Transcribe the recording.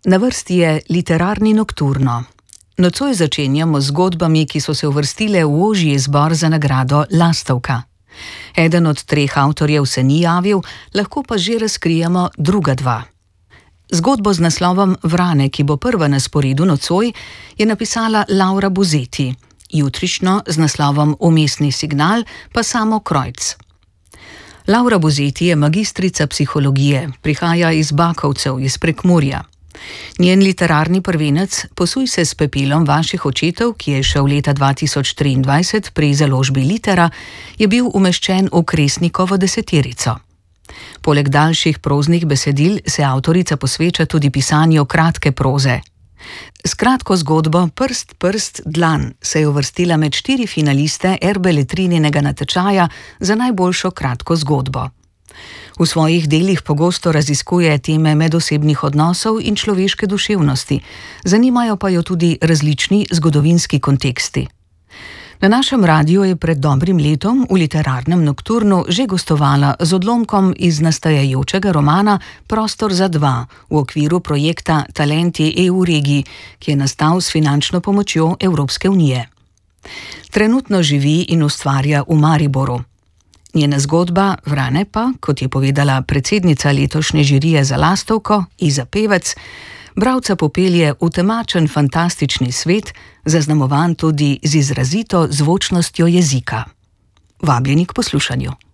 Na vrsti je literarni nokturno. Nocoj začenjamo z zgodbami, ki so se uvrstile v ožji izbor za nagrado Lastovka. Eden od 3 avtorjev se ni javil, lahko pa že razkrijemo druga 2. Zgodbo z naslovom Vrane, ki bo prva na sporedu nocoj, je napisala Laura Buzeti, jutrišnjo z naslovom Vmesni signal pa Samo Krojc. Laura Buzeti je magistrica psihologije, prihaja iz Bakovcev, iz Prekmurja. Njen literarni prvenec Posuj se s pepelom vaših očetov, ki je šel leta 2023 pri založbi Litera, je bil umeščen v Kresnikovo deseterico. Poleg daljših proznih besedil se avtorica posveča tudi pisanju kratke proze. S kratko zgodbo Prst, prst, dlan se je uvrstila med 4 finaliste Erbeletrinega natečaja za najboljšo kratko zgodbo. V svojih delih pogosto raziskuje teme medosebnih odnosov in človeške duševnosti, zanimajo pa jo tudi različni zgodovinski konteksti. Na našem radiu je pred dobrim letom v literarnem nokturnu že gostovala z odlomkom iz nastajajočega romana Prostor za 2 v okviru projekta Talenti EU regij, ki je nastal s finančno pomočjo Evropske unije. Trenutno živi in ustvarja v Mariboru. Njena zgodba Vrane pa, kot je povedala predsednica letošnje žirije za Lastovko Iza Pevec, bralca popelje v temačen fantastični svet, zaznamovan tudi z izrazito zvočnostjo jezika. Vabljeni k poslušanju.